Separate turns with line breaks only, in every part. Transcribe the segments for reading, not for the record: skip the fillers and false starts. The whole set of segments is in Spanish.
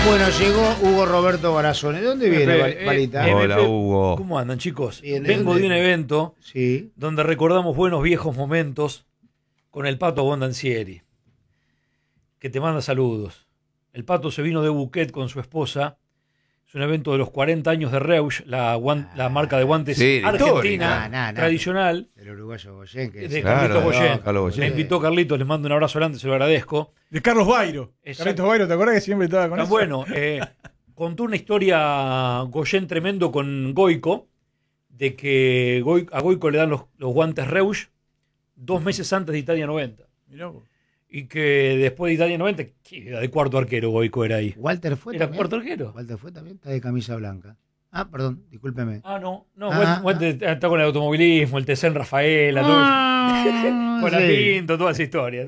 Bueno, llegó Hugo Roberto Barazone. ¿De dónde viene, Varita?
Hola, Hugo.
¿Cómo andan, chicos?
Bien,
Vengo de un evento donde recordamos buenos viejos momentos con el Pato Bondancieri, que te manda saludos. El Pato se vino de Buquet con su esposa. Es un evento de los 40 años de Reusch, la marca de guantes argentina, tradicional.
El uruguayo Goyen.
De Carlitos Goyen. Me invitó Carlitos, les mando un abrazo grande, se lo agradezco.
De Carlos Bairo. Carlitos Bairo, ¿te acuerdas que siempre estaba con
eso? Bueno, contó una historia Goyen tremendo con Goico, de que a Goico le dan los guantes Reusch 2 meses antes de Italia 90.
Mirá vos.
Y que después de Italia 90, era de cuarto arquero Goico era ahí.
¿Walter fue
¿Era
también?
cuarto arquero?
¿Walter fue también? Está de camisa blanca. Ah, perdón, discúlpeme.
No, Walter está con el automovilismo, el TC en Rafaela, con la Pinto, toda esa historia.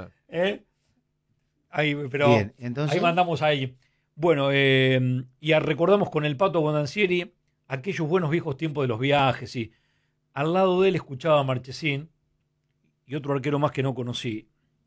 Ahí, pero
bien, entonces...
ahí mandamos ahí. Bueno, y recordamos con el Pato Bondancieri aquellos buenos viejos tiempos de los viajes. Y al lado de él escuchaba a Marchesín y otro arquero más que no conocí.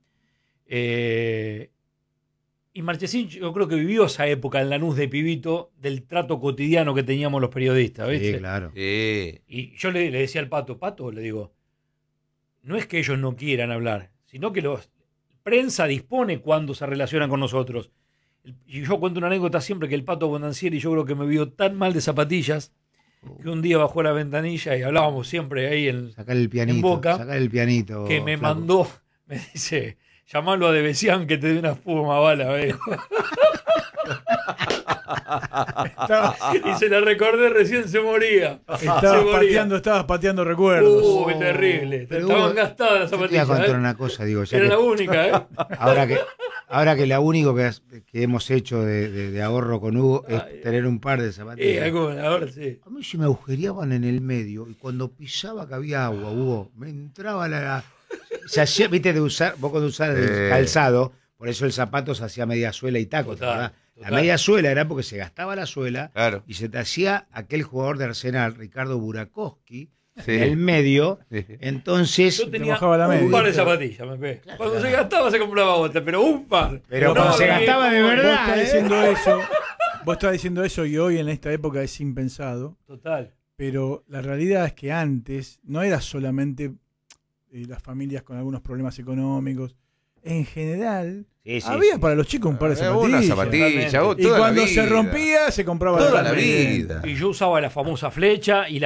Y Marchesín yo creo que vivió esa época en Lanús de pibito del trato cotidiano que teníamos los periodistas, ¿viste?
Sí, claro.
Y yo le decía al Pato, le digo, no es que ellos no quieran hablar, sino que la prensa dispone cuando se relacionan con nosotros. Y yo cuento una anécdota siempre que el Pato Bondancieri yo creo que me vio tan mal de zapatillas que un día bajó a la ventanilla y hablábamos siempre ahí
sacar el pianito,
en Boca,
sacar el pianito,
que me
flaco.
mandó, me dice, llamalo a Debesián que te dé una espuma bala, veo. Y se la recordé, recién se moría.
Estabas pateando recuerdos.
Qué terrible. Estaban gastadas las zapatillas.
Te voy a contar una cosa, digo.
Era la única,
Ahora que lo único que hemos hecho de ahorro con Hugo es tener un par de zapatillas.
Ahora sí.
A mí se me agujereaban en el medio y cuando pisaba que había agua, Hugo, me entraba se hacía, viste, vos cuando usar el calzado, por eso el zapato se hacía media suela y taco, ¿verdad? La media suela era porque se gastaba la suela, claro, y se te hacía aquel jugador de Arsenal, Ricardo Burakowski, en el medio. Entonces
yo tenía un par de zapatillas, claro. Cuando se gastaba se compraba otra, pero un par.
Pero cuando se gastaba de verdad.
Vos estás diciendo eso y hoy en esta época es impensado.
Total.
Pero la realidad es que antes no era solamente las familias con algunos problemas económicos. En general, había para los chicos un par de zapatillas.
Una zapatilla,
y cuando se rompía, se compraba
toda la vida.
Y yo usaba la famosa flecha y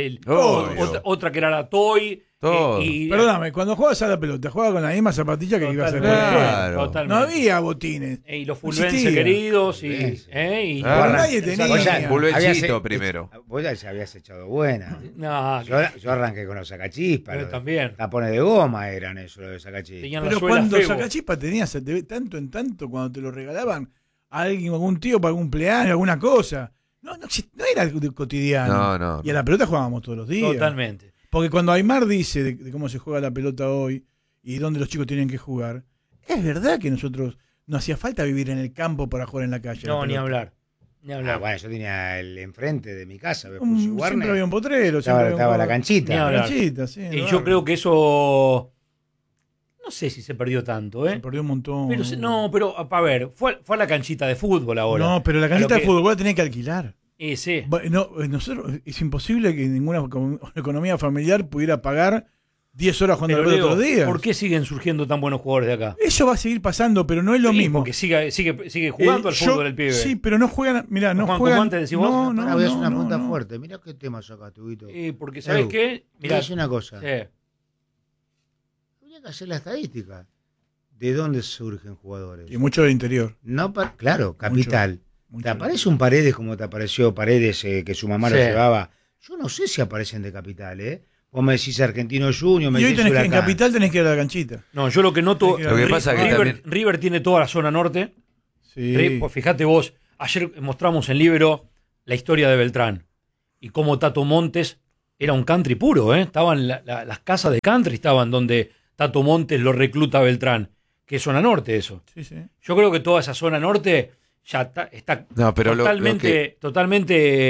otra que era la Toy.
Perdóname, cuando jugabas a la pelota, jugabas con la misma zapatilla que ibas a hacer. No había botines.
Y los fulvense queridos.
Nadie tenía.
Fulvencito primero.
Vos ya habías echado buena.
No,
yo arranqué con los sacachispas.
Pero también.
Tapones de goma eran eso, los de sacachispas.
Pero cuando sacachispas tenías de tanto en tanto, cuando te lo regalaban a alguien, algún tío para algún cumpleaños, alguna cosa. No era cotidiano.
No.
Y a la pelota jugábamos todos los días.
Totalmente.
Porque cuando Aymar dice de cómo se juega la pelota hoy y dónde los chicos tienen que jugar, es verdad que nosotros no hacía falta vivir en el campo para jugar en la calle.
No, ni hablar.
Bueno, yo tenía el enfrente de mi casa.
Siempre había un potrero.
Estaba la canchita.
Y yo creo que eso... No sé si se perdió tanto,
Se perdió un montón.
Pero a ver, fue a la canchita de fútbol ahora.
No, pero la canchita de fútbol vos la tenés que alquilar.
Sí.
Nosotros, es imposible que ninguna economía familiar pudiera pagar 10 horas jugando a la pelota todos los días.
¿Por qué siguen surgiendo tan buenos jugadores de acá?
Eso va a seguir pasando, pero no es lo mismo.
Porque sigue jugando al fútbol el pibe.
Sí, pero no juegan. Mirá, no juegan.
Antes decís vos?
No, es una punta fuerte. Mirá qué tema sacaste, Huguito.
Porque ¿sabés qué?
Mirá, es una cosa. Habría que hacer la estadística. ¿De dónde surgen jugadores?
Y mucho del interior.
Claro, capital. ¿Te aparece un Paredes como te apareció Paredes, que su mamá lo llevaba? Yo no sé si aparecen de capital, Vos me decís Argentino Junior, me decís Huracán.
En capital tenés que ir a la canchita.
No, yo lo que noto...
Lo que pasa es que
River tiene toda la zona norte.
Sí.
Pues fíjate vos, ayer mostramos en Libero la historia de Beltrán. Y cómo Tato Montes era un country puro, Estaban las casas de country, estaban donde Tato Montes lo recluta a Beltrán. Que es zona norte eso.
Sí.
Yo creo que toda esa zona norte... ya está totalmente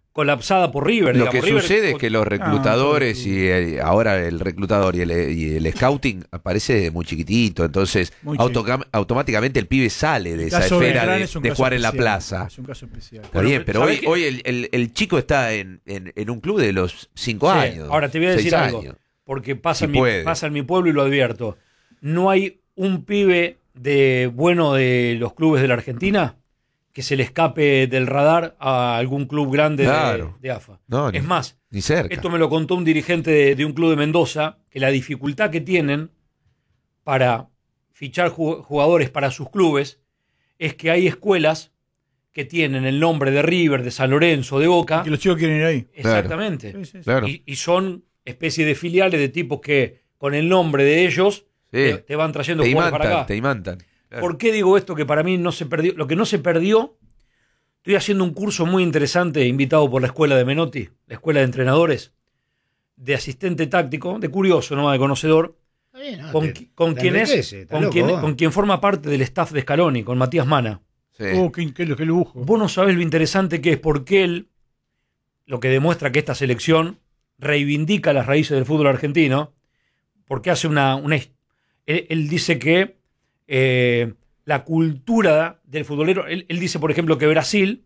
colapsada por River.
Lo
digamos.
que
River,
sucede es que los reclutadores ahora el reclutador y el scouting aparece muy chiquitito, entonces automáticamente el pibe sale de esa esfera de jugar en la plaza.
Es un caso especial.
Está bien, pero hoy el chico está en un club de los 5 años.
Ahora te voy a decir algo, porque pasa en mi pueblo y lo advierto. No hay un pibe bueno de los clubes de la Argentina que se le escape del radar a algún club grande de AFA.
No,
es más,
ni cerca.
Esto me lo contó un dirigente de un club de Mendoza, que la dificultad que tienen para fichar jugadores para sus clubes es que hay escuelas que tienen el nombre de River, de San Lorenzo, de Boca.
Que los chicos quieren ir ahí.
Exactamente.
Claro. Sí.
Claro.
Y son especies de filiales de tipos que con el nombre de ellos te van trayendo jugadores para acá.
Te imantan. Claro.
¿Por qué digo esto? Que para mí no se perdió. Lo que no se perdió, estoy haciendo un curso muy interesante invitado por la escuela de Menotti, la escuela de entrenadores, de asistente táctico, de curioso, no de conocedor, con quien forma parte del staff de Scaloni, con Matías Mana.
Sí.
Qué lujo.
Vos no sabés lo interesante que es, porque él, lo que demuestra que esta selección reivindica las raíces del fútbol argentino, porque hace él dice que la cultura del futbolero, él dice, por ejemplo, que Brasil,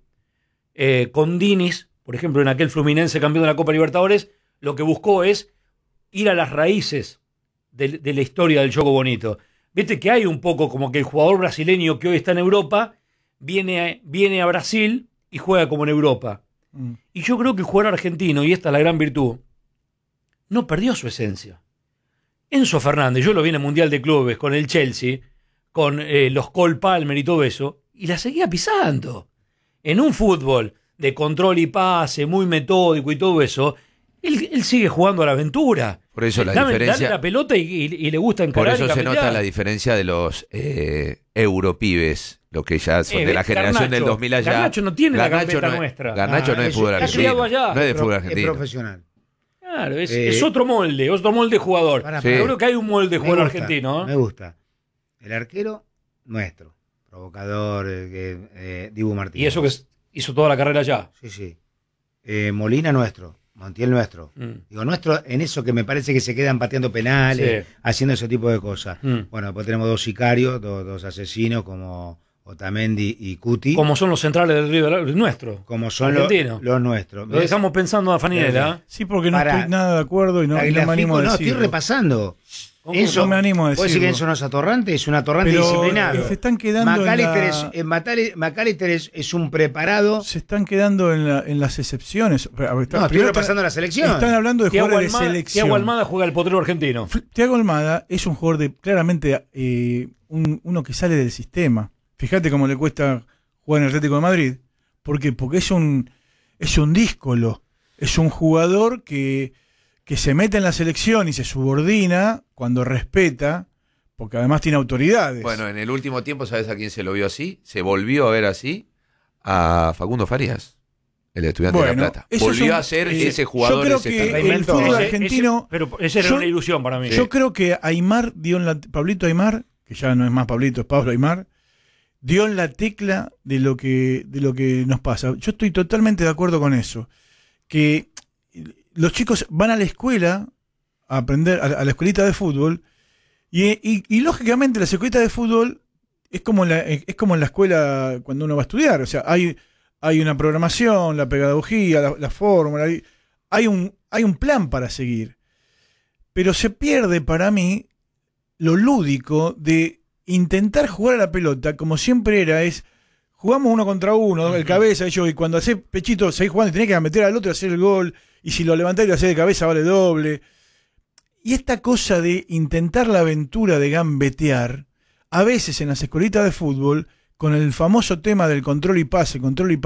con Diniz, por ejemplo, en aquel Fluminense campeón de la Copa Libertadores, lo que buscó es ir a las raíces de la historia del juego bonito. Viste que hay un poco como que el jugador brasileño que hoy está en Europa viene a Brasil y juega como en Europa. Y yo creo que el jugador argentino, y esta es la gran virtud, no perdió su esencia. Enzo Fernández, yo lo vi en el Mundial de Clubes con el Chelsea, con los Cole Palmer y todo eso, y la seguía pisando. En un fútbol de control y pase, muy metódico y todo eso, él sigue jugando a la aventura.
Por eso la diferencia.
Dale la pelota y le gusta encarar.
Por eso se nota la diferencia de los europibes, lo que ya son de la generación del 2000 allá.
Garnacho no tiene la gambeta nuestra.
Garnacho no es fútbol argentino. No es de fútbol argentino.
Es profesional.
Claro, es otro molde de jugador. Yo creo que hay un molde de jugador argentino.
Me gusta. El arquero nuestro, provocador, Dibu Martínez.
Y eso que hizo toda la carrera allá.
Sí. Molina nuestro, Montiel nuestro. Digo, nuestro en eso que me parece que se quedan pateando penales, haciendo ese tipo de cosas. Bueno, después tenemos 2 sicarios, dos asesinos como Otamendi y Cuti.
Como son los centrales del River nuestro.
Como son los nuestros.
Lo dejamos pensando a Faninela.
Sí, porque no estoy nada de acuerdo y no me animo a decirlo.
No, estoy repasando.
Enzo, no me animo a decirlo.
¿Puedo decir que Enzo no es atorrante? Es un atorrante disciplinado.
Se están quedando
McAllister es un preparado.
Se están quedando en las excepciones.
Estoy repasando la selección.
Están hablando de jugadores de selección.
Thiago Almada juega el potrero argentino.
Thiago Almada es un jugador claramente uno que sale del sistema. Fíjate cómo le cuesta jugar en el Atlético de Madrid. ¿Por qué? Porque es un díscolo. Es un jugador que se mete en la selección y se subordina cuando respeta, porque además tiene autoridades.
Bueno, en el último tiempo, ¿sabes a quién se lo vio así? Se volvió a ver así a Facundo Farías, el estudiante de La Plata. Volvió a ser ese jugador.
Yo creo que el fútbol argentino...
Pero esa era una ilusión para mí.
Yo creo que Aimar Pablito Aimar, que ya no es más Pablito, es Pablo Aimar, dio en la tecla de lo que nos pasa. Yo estoy totalmente de acuerdo con eso. Que los chicos van a la escuela a aprender, a la escuelita de fútbol, y lógicamente la escuelita de fútbol es como en la escuela cuando uno va a estudiar. O sea, hay una programación, la pedagogía, la fórmula, hay un plan para seguir. Pero se pierde para mí lo lúdico de intentar jugar a la pelota como siempre era, jugamos uno contra uno, el cabeza, y cuando hace pechito, seguís jugando y tenés que meter al otro y hacer el gol, y si lo levantás y lo hacés de cabeza vale doble. Y esta cosa de intentar la aventura de gambetear, a veces en las escuelitas de fútbol, con el famoso tema del control y pase,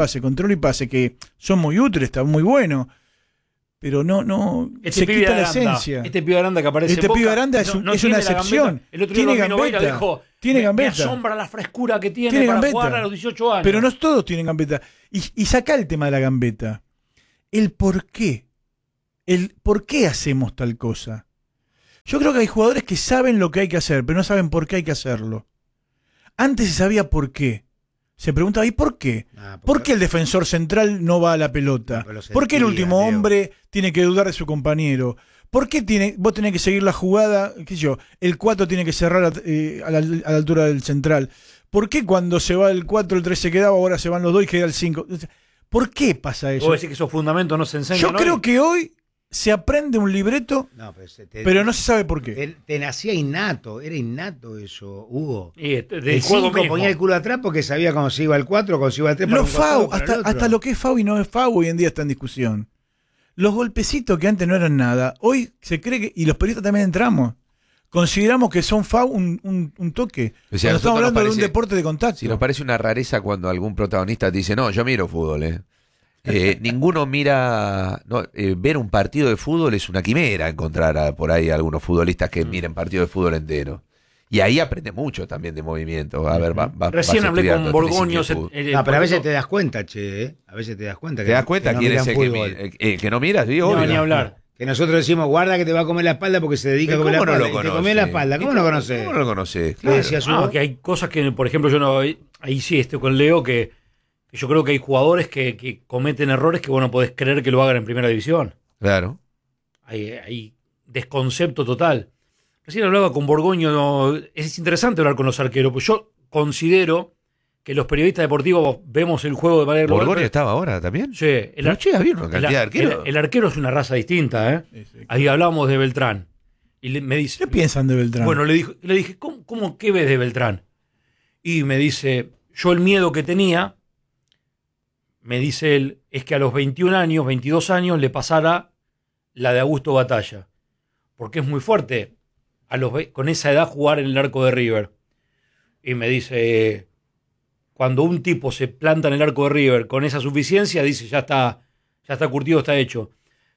que son muy útiles, está muy bueno, pero no se quita la esencia.
Este pibe Aranda que aparece
en Boca, es una excepción.
El otro día
tiene gambeta. Tiene gambeta.
Me asombra la frescura que tiene para
gambeta.
Jugar a los 18 años.
Pero no todos tienen gambeta. Y saca el tema de la gambeta. El por qué. El por qué hacemos tal cosa. Yo creo que hay jugadores que saben lo que hay que hacer, pero no saben por qué hay que hacerlo. Antes se sabía por qué. Se preguntaba, ¿y por qué? ¿Por qué el defensor central no va a la pelota? ¿Por qué el último hombre tiene que dudar de su compañero? ¿Por qué vos tenés que seguir la jugada? ¿Qué sé yo? El 4 tiene que cerrar a la altura del central. ¿Por qué cuando se va el 4, el 3 se quedaba, ahora se van los 2 y queda el 5? ¿Por qué pasa eso?
¿Vos decís que esos fundamentos no se enseñan?
Yo creo que hoy se aprende un libreto, pero no se sabe por qué.
Te nacía innato, era innato eso, Hugo.
El 5
ponía el culo atrás porque sabía cómo se iba el 4, cómo se iba el 3.
Los FAU, hasta lo que es FAU y no es FAU hoy en día está en discusión. Los golpecitos que antes no eran nada, hoy se cree que, y los periodistas también entramos, consideramos que son FAU un toque.
O sea,
cuando estamos hablando de un deporte de contacto.
Si nos parece una rareza cuando algún protagonista te dice, no, yo miro fútbol, ninguno mira, ver un partido de fútbol es una quimera encontrar por ahí algunos futbolistas que miren partido de fútbol entero. Y ahí aprende mucho también de movimiento. A ver,
recién hablé con Borgoño.
Pero a veces te das cuenta, che. A veces te das cuenta.
¿Te das cuenta quién es el que no miras?
No, ni hablar.
Que nosotros decimos, guarda que te va a comer la espalda porque se dedica a comer la espalda.
¿Cómo
te comió la espalda. ¿Cómo no conoces?
¿Cómo no lo conoces? Claro.
Que hay cosas que, por ejemplo, yo no. Ahí sí estoy con Leo, que yo creo que hay jugadores que cometen errores que vos no podés creer que lo hagan en primera división.
Claro.
Hay desconcepto total. Recién hablaba con Borgoño, es interesante hablar con los arqueros, pues yo considero que los periodistas deportivos vemos el juego de manera global.
¿Borgoño estaba ahora también?
Sí.
Había una cantidad de arqueros.
El arquero es una raza distinta, ¿eh? Sí. Ahí hablábamos de Beltrán. Y me dice,
¿qué piensan de Beltrán?
Bueno, le dije, ¿cómo qué ves de Beltrán? Y me dice, yo el miedo que tenía, me dice él, es que a los 21 años, 22 años, le pasara la de Augusto Batalla. Porque es muy fuerte con esa edad jugar en el arco de River. Y me dice, cuando un tipo se planta en el arco de River con esa suficiencia, dice, ya está curtido, está hecho.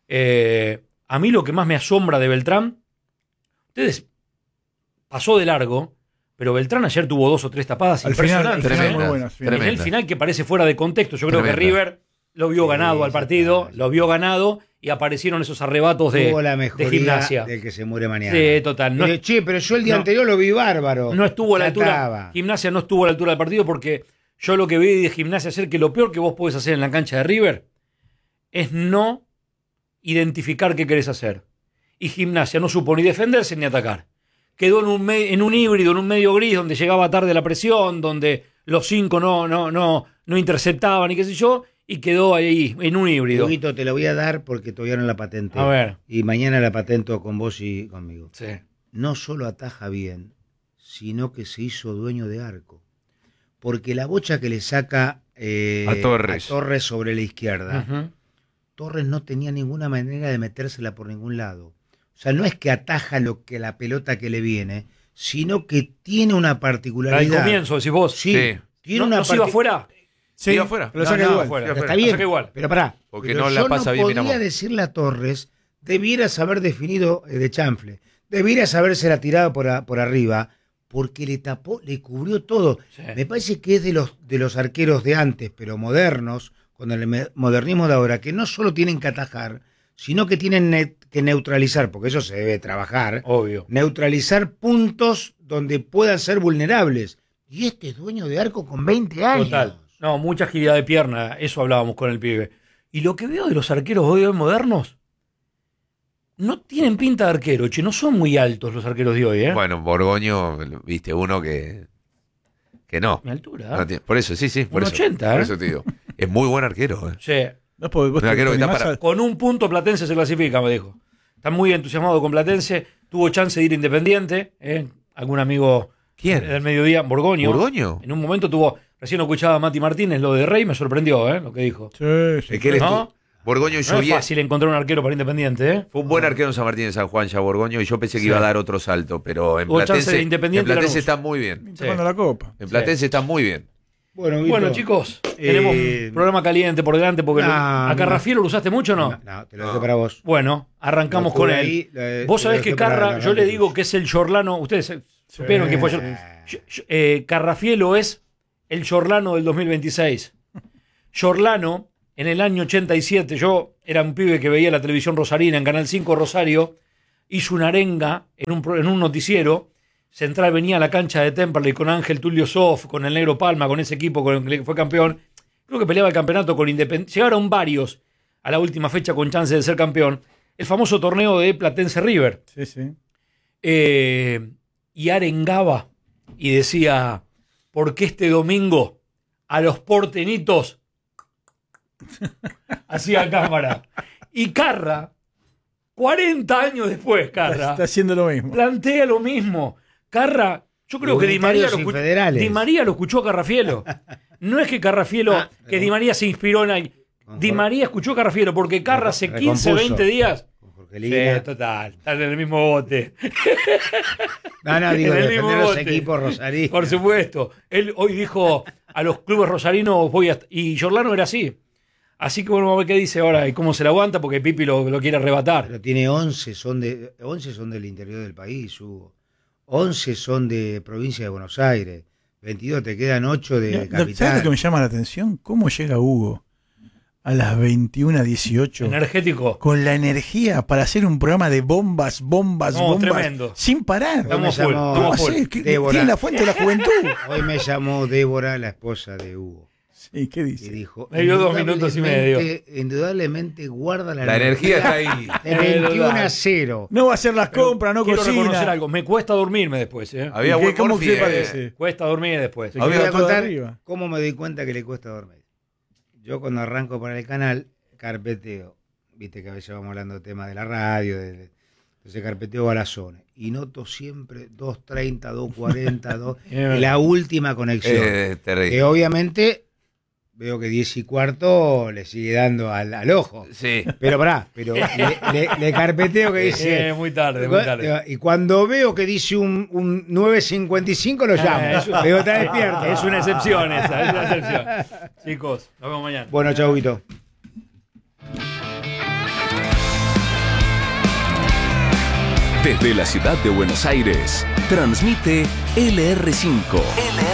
A mí lo que más me asombra de Beltrán, ustedes pasó de largo, pero Beltrán ayer tuvo 2 o 3 tapadas impresionantes.
Muy buenas.
En el final que parece fuera de contexto. Yo creo que River lo vio ganado al partido, lo vio ganado, y aparecieron esos arrebatos de Gimnasia.
Del que se muere mañana.
Sí, total.
Pero yo el día anterior lo vi bárbaro.
No estuvo a la altura. Gimnasia no estuvo a la altura del partido porque yo lo que vi de Gimnasia ayer, que lo peor que vos podés hacer en la cancha de River es no identificar qué querés hacer. Y Gimnasia no supo ni defenderse ni atacar. Quedó en un híbrido, en un medio gris, donde llegaba tarde la presión, donde los 5 no interceptaban y qué sé yo, y quedó ahí en un híbrido.
Huguito, te lo voy a dar porque todavía no la patente.
A ver.
Y mañana la patento con vos y conmigo.
Sí.
No solo ataja bien, sino que se hizo dueño de arco. Porque la bocha que le saca
a Torres
sobre la izquierda, Torres no tenía ninguna manera de metérsela por ningún lado. O sea, no es que ataja la pelota que le viene, sino que tiene una particularidad.
Al comienzo, decís vos.
Sí. Tiene una
¿No iba afuera?
Sí,
iba afuera.
Pero saca igual.
Está bien.
Igual.
Pero pará.
Porque
pero
no la pasa bien.
Yo no podía decirle a Torres, debieras haber definido de chanfle. Debieras habérsela tirado por arriba, porque le cubrió todo. Sí. Me parece que es de los arqueros de antes, pero modernos, con el modernismo de ahora, que no solo tienen que atajar, sino que tienen que neutralizar, porque eso se debe trabajar.
Obvio.
Neutralizar puntos donde puedan ser vulnerables. Y este es dueño de arco con 20 años.
Total. No, mucha agilidad de pierna, eso hablábamos con el pibe. Y lo que veo de los arqueros hoy modernos, no tienen pinta de arquero, no son muy altos los arqueros de hoy, ¿eh?
Bueno, Borgoño, viste, uno que no.
Mi altura.
No tiene, por eso, sí, por
80,
por eso te digo. Es muy buen arquero.
Sí.
No, vos
arquero que está
con un punto Platense se clasifica, me dijo. Está muy entusiasmado con Platense, tuvo chance de ir Independiente, algún amigo del mediodía, Borgoño.
¿Borgoño?
En un momento tuvo... Recién escuchaba a Mati Martínez, lo de Rey, me sorprendió, lo que dijo.
Sí.
¿No?
Borgoño y
no es fácil encontrar un arquero para Independiente, ¿eh?
Fue un buen arquero en San Martín de San Juan, ya Borgoño, y yo pensé que iba a dar otro salto, pero en Platense está muy bien.
La copa.
En Platense está muy bien.
Bueno, chicos, tenemos un programa caliente por delante, porque ¿a Carrafielo lo usaste mucho o no?
No, te lo dejo para vos.
Bueno, arrancamos con él. Vos sabés que Carra, yo le digo que es el Giorlano, ustedes supieron que fue Carrafielo es el Giorlano del 2026. Giorlano, en el año 87, yo era un pibe que veía la televisión rosarina en Canal 5 Rosario, hizo una arenga en un noticiero Central venía a la cancha de Temperley con Ángel Tulio Sof, con el Negro Palma, con ese equipo con el que fue campeón. Creo que peleaba el campeonato con Independiente. Llegaron varios a la última fecha con chance de ser campeón. El famoso torneo de Platense River.
Sí, sí.
Y arengaba y decía, porque este domingo a los porteñitos hacía cámara. Y Carra, 40 años después, Carra,
Está haciendo lo mismo.
plantea lo mismo. Carra, yo creo que Di María lo escuchó a Carrafielo. No es que Carrafielo, que Di María se inspiró en ahí. Di María escuchó a Carrafielo porque Carra hace 15, 20 días. Sí, total, están en el mismo bote.
No, digo,
En el
defender
mismo
los
bote.
equipos rosarinos.
Por supuesto. Él hoy dijo a los clubes rosarinos voy a... Y Giordano era así. Así que bueno, vamos a ver qué dice ahora y cómo se la aguanta porque Pipi lo quiere arrebatar.
Pero tiene 11 son del interior del país, Hugo. 11 son de provincia de Buenos Aires. 22, te quedan 8 de
¿Sabes
capital.
lo que me llama la atención? ¿Cómo llega Hugo a las 21:18
Energético.
con la energía para hacer un programa de bombas,
Tremendo.
sin parar?
Estamos
me
full,
llamó-
estamos
¿Cómo
full.
haces? ¿Qué-
Débora.
Tiene la fuente de la juventud.
Hoy me llamó Débora, la esposa de Hugo,
Sí, ¿qué
y
dice?
dijo...
Me dio 2 minutos y medio.
Indudablemente guarda
La energía está ahí.
de 21-0.
No va a hacer las compras, no
Quiero reconocer
cocina.
algo. Me cuesta dormirme después.
Había
¿Qué-
buen
¿Cómo
Morphy,
te parece?
Cuesta dormir después.
Se
Te voy
queda
a
todo
contar
arriba.
cómo me doy cuenta que le cuesta dormir. Yo cuando arranco para el canal, carpeteo. Viste que a veces vamos hablando de temas de la radio, entonces carpeteo balazones. Y noto siempre 2.30, 2.40, 2, la última conexión. Que
Terrible.
obviamente veo que 10:15 le sigue dando al ojo.
Sí.
Pero le carpeteo que dice...
Muy tarde, muy tarde.
Y cuando veo que dice un 9:55 lo llamo. Digo, está despierto.
Es una excepción esa, es una excepción. Chicos, nos vemos mañana.
Bueno, chau, Guito.
Desde la ciudad de Buenos Aires, transmite LR5.